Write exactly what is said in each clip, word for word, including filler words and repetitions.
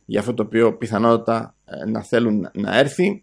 για αυτό το οποίο πιθανότατα να θέλουν να έρθει.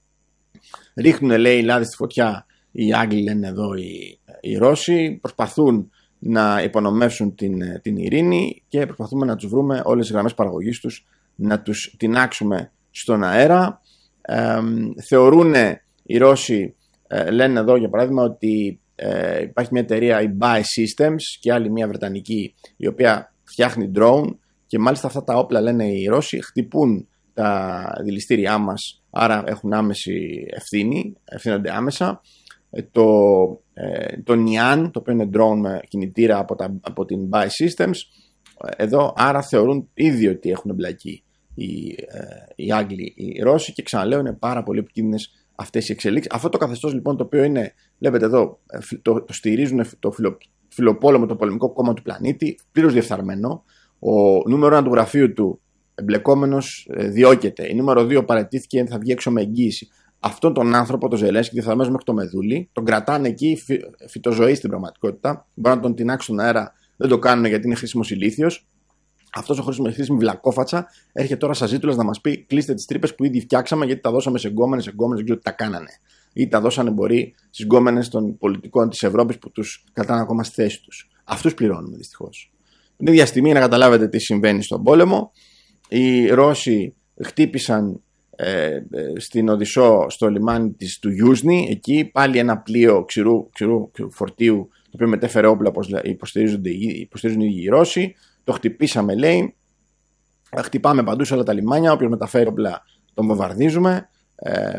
Ρίχνουν, λέει, λάδι στη φωτιά οι Άγγλοι, λένε εδώ οι, οι Ρώσοι, προσπαθούν να υπονομεύσουν την, την ειρήνη και προσπαθούμε να τους βρούμε όλες τις γραμμές παραγωγής τους, να τους τινάξουμε στον αέρα. Ε, θεωρούν οι Ρώσοι, ε, λένε εδώ για παράδειγμα, ότι ε, υπάρχει μια εταιρεία, η Buy Systems, και άλλη μια βρετανική, η οποία φτιάχνει drone, και μάλιστα αυτά τα όπλα, λένε οι Ρώσοι, χτυπούν τα δηληστήριά μας, άρα έχουν άμεση ευθύνη, ευθύνονται άμεσα. Το, ε, το Nian, το οποίο είναι drone με κινητήρα από, τα, από την Buy Systems, εδώ άρα θεωρούν ήδη ότι έχουν εμπλακεί οι, ε, οι Άγγλοι, οι Ρώσοι, και ξαναλέω είναι πάρα πολύ επικίνδυνες αυτές οι εξελίξεις. Αυτό το καθεστώς λοιπόν, το οποίο είναι, βλέπετε εδώ, το, το στηρίζουν το φιλο, φιλοπόλεμο, το πολεμικό κόμμα του πλανήτη, πλήρως διεφθαρμένο. Ο νούμερο ένα του γραφείου του εμπλεκόμενος διώκεται. Η νούμερο δύο παραιτήθηκε, θα βγει έξω με εγγύηση. Αυτόν τον άνθρωπο, τον Ζελένσκι, διεφθαρμένο μέχρι το μεδούλι, τον κρατάνε εκεί φυ, φυτοζωή στην πραγματικότητα. Μπορεί να τον τεινάξουν στον αέρα, δεν το κάνουν γιατί είναι χρήσιμος ηλίθιος. Αυτός ο χρήσιμη βλακόφατσα έρχεται τώρα σαν ζήτουλας να μας πει: κλείστε τις τρύπες που ήδη φτιάξαμε, γιατί τα δώσαμε σε γκόμενες, εγκόμενες, δεν ξέρω τι τα κάνανε. Ή τα δώσανε, μπορεί, στις γκόμενες των πολιτικών της Ευρώπης που τους κρατάνε ακόμα στη θέση τους. Αυτούς πληρώνουμε δυστυχώς. Την ίδια στιγμή, να καταλάβετε τι συμβαίνει στον πόλεμο, οι Ρώσοι χτύπησαν ε, στην Οδυσσό, στο λιμάνι της, του Γιούσνη, εκεί πάλι ένα πλοίο ξηρού, ξηρού, ξηρού φορτίου, το οποίο μετέφερε όπλα, όπως υποστηρίζουν οι ίδιοι οι Ρώσοι. Το χτυπήσαμε, λέει. Χτυπάμε παντού σε όλα τα λιμάνια. Όποιος μεταφέρει όπλα τον βομβαρδίζουμε. Ε,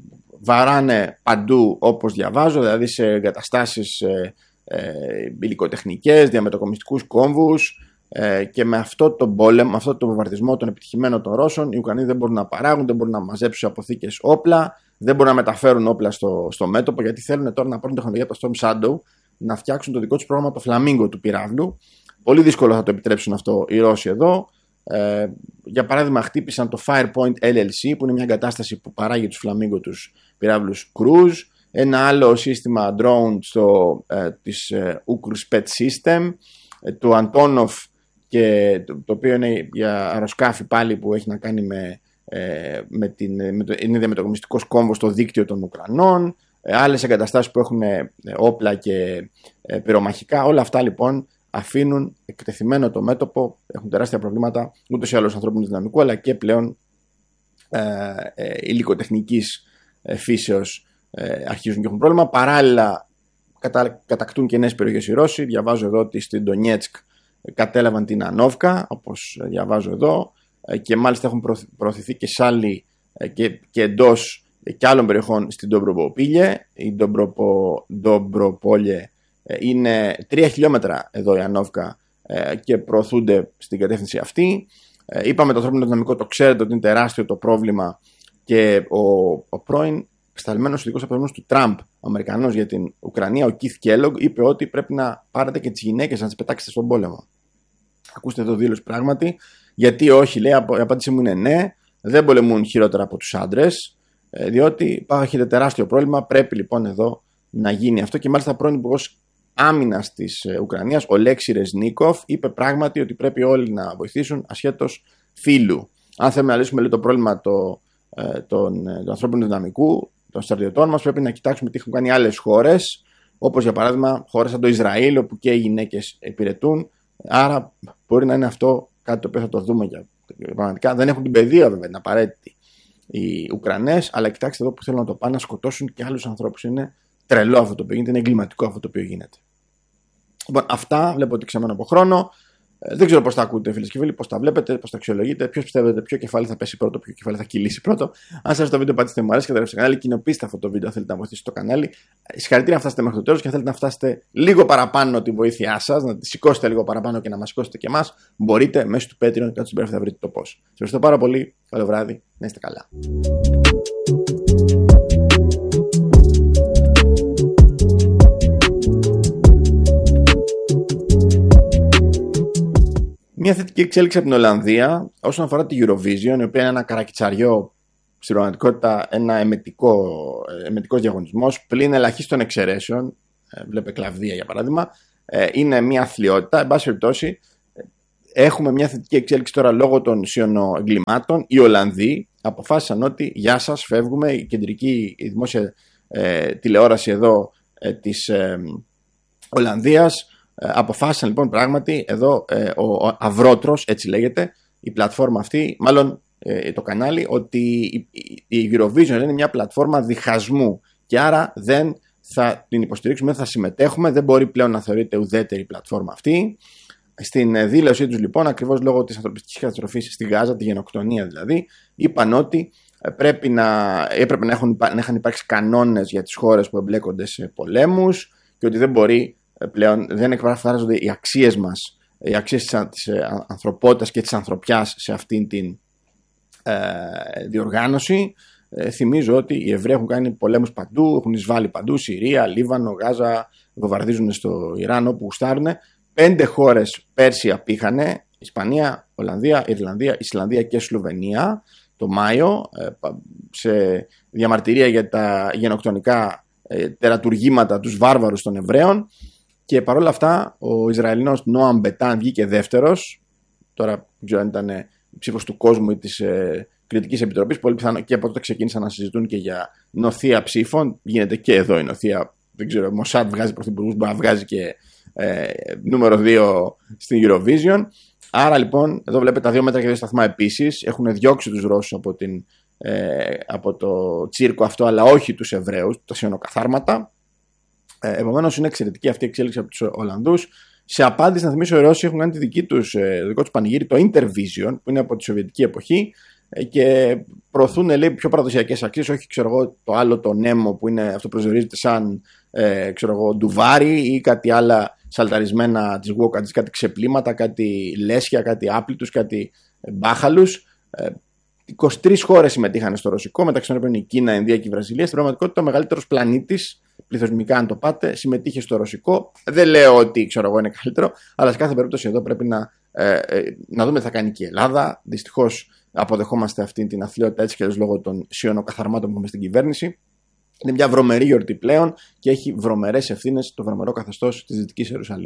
βαράνε παντού, όπως διαβάζω, δηλαδή σε εγκαταστάσεις ε, ε, υλικοτεχνικές, διαμετακομιστικούς κόμβους. Ε, και με αυτό τον πόλεμο, με αυτό τον βομβαρδισμό των επιτυχημένων των Ρώσων, οι Ουκρανοί δεν μπορούν να παράγουν, δεν μπορούν να μαζέψουν σε αποθήκες όπλα, δεν μπορούν να μεταφέρουν όπλα στο, στο μέτωπο, γιατί θέλουν τώρα να πάρουν τεχνολογία από το Storm Shadow, να φτιάξουν το δικό τους πρόγραμμα, το Flamingo του πυράβλου. Πολύ δύσκολο θα το επιτρέψουν αυτό οι Ρώσοι εδώ. Ε, για παράδειγμα, χτύπησαν το Firepoint ελ ελ σι, που είναι μια εγκατάσταση που παράγει τους Flamingo, τους πυράβλους Cruise. Ένα άλλο σύστημα drone στο, ε, της ε, Ukruspet System, ε, του Antonov, και το, το οποίο είναι για αεροσκάφη πάλι, που έχει να κάνει με, ε, με την, με το, είναι διαμετακομιστικός κόμβο στο δίκτυο των Ουκρανών. Ε, άλλες εγκαταστάσεις που έχουν ε, όπλα και ε, πυρομαχικά. Όλα αυτά λοιπόν αφήνουν εκτεθειμένο το μέτωπο, έχουν τεράστια προβλήματα ούτως ή άλλως ανθρώπινου δυναμικού, αλλά και πλέον ε, ε, υλικοτεχνικής ε, φύσεως ε, αρχίζουν και έχουν πρόβλημα. Παράλληλα κατα, κατακτούν και νέες περιοχές οι Ρώσοι. Διαβάζω εδώ ότι στην Ντονιέτσκ κατέλαβαν την Ανόβκα, όπως διαβάζω εδώ, ε, και μάλιστα έχουν προωθηθεί και σε άλλη ε, και, και εντός ε, και άλλων περιοχών στην Ντομπροπίλιε. Η Ντομπροπόλιε είναι τρία χιλιόμετρα εδώ η Ανόβκα ε, και προωθούνται στην κατεύθυνση αυτή. Ε, είπαμε το ανθρώπινο δυναμικό, το ξέρετε ότι είναι τεράστιο το πρόβλημα, και ο, ο πρώην σταλμένος ειδικός απευθυνόμενος του Τραμπ, ο Αμερικανός για την Ουκρανία, ο Κιθ Κέλογκ, είπε ότι πρέπει να πάρετε και τις γυναίκες να τις πετάξετε στον πόλεμο. Ακούστε εδώ δήλωση πράγματι. Γιατί όχι, λέει, η απάντησή μου είναι ναι, δεν πολεμούν χειρότερα από τους άντρες, ε, διότι υπάρχει τεράστιο πρόβλημα. Πρέπει λοιπόν εδώ να γίνει αυτό, και μάλιστα πρώην υπουργός άμυνας της Ουκρανίας, ο Λέξη Ρεζνίκοφ, είπε πράγματι ότι πρέπει όλοι να βοηθήσουν ασχέτως φύλου. Αν θέλουμε να λύσουμε, λέει, το πρόβλημα το, ε, των, του ανθρώπινου δυναμικού, των στρατιωτών μας, πρέπει να κοιτάξουμε τι έχουν κάνει άλλες χώρες, όπως για παράδειγμα χώρες σαν το Ισραήλ, όπου και οι γυναίκες υπηρετούν. Άρα μπορεί να είναι αυτό κάτι το οποίο θα το δούμε για, πραγματικά. Δεν έχουν την παιδεία, βέβαια, είναι απαραίτητη οι Ουκρανές, αλλά κοιτάξτε εδώ που θέλουν να το πάνε, να σκοτώσουν και άλλους ανθρώπους. Είναι τρελό αυτό το οποίο γίνεται, είναι εγκληματικό αυτό το οποίο γίνεται. Λοιπόν, αυτά βλέπω ότι ξεμένω από χρόνο. Ε, δεν ξέρω πώς τα ακούτε, φίλες και φίλοι, πώς τα βλέπετε, πώς τα αξιολογείτε, ποιος πιστεύετε ποιο κεφάλι θα πέσει πρώτο, ποιο κεφάλι θα κυλήσει πρώτο. Αν σας το βίντεο πατήστε μου αρέσει και κατεβείτε στο κανάλι, κοινοποιήστε αυτό το βίντεο αν θέλετε να βοηθήσετε το κανάλι. Συγχαρητήρια να φτάσετε μέχρι το τέλος, και αν θέλετε να φτάσετε λίγο παραπάνω τη βοήθειά σας, να τη σηκώσετε λίγο παραπάνω και να μας σηκώσετε και εμάς, μπορείτε μέσω του Patreon, κάτω στην περιγραφή θα βρείτε το πώς. Σας ευχαριστώ πάρα πολύ. Καλό βράδυ, να είστε καλά. Μια θετική εξέλιξη από την Ολλανδία όσον αφορά τη Eurovision, η οποία είναι ένα καρακιτσαριό, στην πραγματικότητα ένα εμετικό, εμετικός διαγωνισμός, πλην ελαχίστων εξαιρέσεων. Βλέπε Κλαβδία για παράδειγμα. Είναι μια αθλειότητα, εν πάση περιπτώσει, έχουμε μια θετική εξέλιξη τώρα λόγω των σιωνοεγκλημάτων. Οι Ολλανδοί αποφάσισαν ότι γεια σας, φεύγουμε. Η κεντρική η δημόσια ε, τηλεόραση εδώ ε, της ε, Ολλανδίας ε, αποφάσισαν λοιπόν πράγματι εδώ ε, ο, ο Αβρότρος, έτσι λέγεται η πλατφόρμα αυτή, μάλλον ε, το κανάλι, ότι η, η Eurovision είναι μια πλατφόρμα διχασμού και άρα δεν θα την υποστηρίξουμε, δεν θα συμμετέχουμε, δεν μπορεί πλέον να θεωρείται ουδέτερη η πλατφόρμα αυτή. Στην δήλωσή τους λοιπόν, ακριβώς λόγω της ανθρωπιστικής καταστροφής στη Γάζα, τη γενοκτονία δηλαδή, είπαν ότι πρέπει να, έπρεπε να, έχουν, να είχαν υπάρξει κανόνες για τις χώρες που εμπλέκονται σε πολέμους και ότι δεν μπορεί πλέον, δεν εκφράζονται οι αξίες μας, οι αξίες της, της ανθρωπότητας και της ανθρωπιάς σε αυτήν την ε, διοργάνωση. Ε, θυμίζω ότι οι Εβραίοι έχουν κάνει πολέμους παντού, έχουν εισβάλει παντού, Συρία, Λίβανο, Γάζα, βομβαρδίζουν στο Ιράν όπου γουστάρουν. Πέντε χώρες πέρσι απήχανε, Ισπανία, Ολλανδία, Ιρλανδία, Ισλανδία και Σλοβενία το Μάιο, σε διαμαρτυρία για τα γενοκτονικά τερατουργήματα, τους βάρβαρους των Εβραίων, και παρόλα αυτά ο Ισραηλινός Νόαμ Μπετάν βγήκε δεύτερος. Τώρα δεν ξέρω αν ήταν ψήφος του κόσμου ή της ε, κριτικής επιτροπής, πολύ πιθανό, και από τότε ξεκίνησαν να συζητούν και για νοθεία ψήφων. Γίνεται και εδώ η νοθεία, δεν ξέρω, Μοσάτ βγάζει πρωθυπουργούς, μπορεί να βγάζει και ε, νούμερο δύο στην Eurovision. Άρα λοιπόν, εδώ βλέπετε τα δύο μέτρα και δύο σταθμά επίσης. Έχουν διώξει τους Ρώσους από, την, ε, από το τσίρκο αυτό, αλλά όχι τους Εβραίους, τα σιωνοκαθάρματα. Ε, Επομένως, είναι εξαιρετική αυτή η εξέλιξη από τους Ολλανδούς. Σε απάντηση, να θυμίσω, οι Ρώσοι έχουν κάνει τη δική τους, ε, το δικό τους πανηγύρι, το Intervision, που είναι από τη Σοβιετική εποχή, ε, και προωθούν, λέει, πιο παραδοσιακές αξίες, όχι, ξέρω εγώ, το άλλο, το νέμο, που είναι, αυτό προσδιορίζεται σαν ε, ξέρω εγώ, ντουβάρι ή κάτι άλλα σαλταρισμένα της Γουόκαντζης, κάτι ξεπλήματα, κάτι λέσια, κάτι άπλητους, κάτι μπάχαλους. Ε, είκοσι τρεις χώρες συμμετείχαν στο ρωσικό, μεταξύ των οποίων η Κίνα, η Ινδία και η Βραζιλία. Στην πραγματικότητα, ο μεγαλύτερος πλανήτης, πληθυσμικά αν το πάτε, συμμετείχε στο ρωσικό. Δεν λέω ότι, ξέρω εγώ, είναι καλύτερο, αλλά σε κάθε περίπτωση εδώ πρέπει να, ε, ε, να δούμε τι θα κάνει και η Ελλάδα. Δυστυχώς αποδεχόμαστε αυτή την αθλειότητα έτσι και αλλιώς λόγω των σιωνοκαθαρμάτων που έχουμε στην κυβέρνηση. Είναι μια βρωμερή γιορτή πλέον και έχει βρωμερές ευθύνες το βρωμερό καθεστώς της Δυτικής Ιερουσαλήμ.